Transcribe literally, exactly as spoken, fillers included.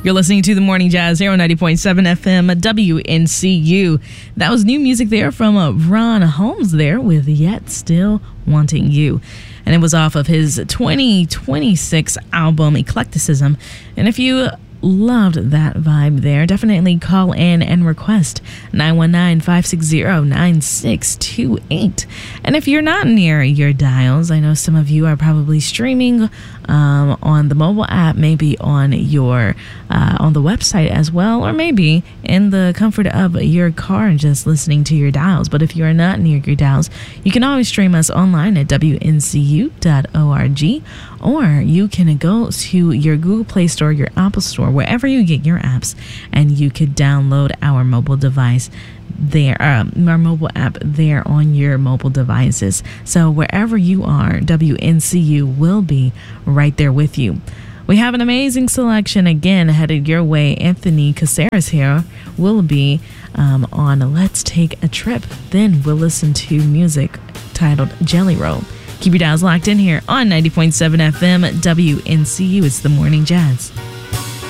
You're listening to The Morning Jazz here on ninety point seven F M W N C U. That was new music there from uh, Ron Holmes there with Yet Still Wanting You. And it was off of his twenty twenty-six album Eclecticism. And if you loved that vibe there, definitely call in and request nine one nine, five six zero, nine six two eight. And if you're not near your dials, I know some of you are probably streaming um, on the mobile app, maybe on your uh, on the website as well, or maybe in the comfort of your car and just listening to your dials. But if you are not near your dials, you can always stream us online at W N C U dot org, or you can go to your Google Play Store, your Apple Store, wherever you get your apps, and you could download our mobile device there, um, our mobile app there on your mobile devices. So wherever you are, W N C U will be right there with you. We have an amazing selection again headed your way. Anthony Caceres here will be um, on Let's Take a Trip. Then we'll listen to music titled Jelly Roll. Keep your dials locked in here on ninety point seven F M W N C U. It's The Morning Jazz.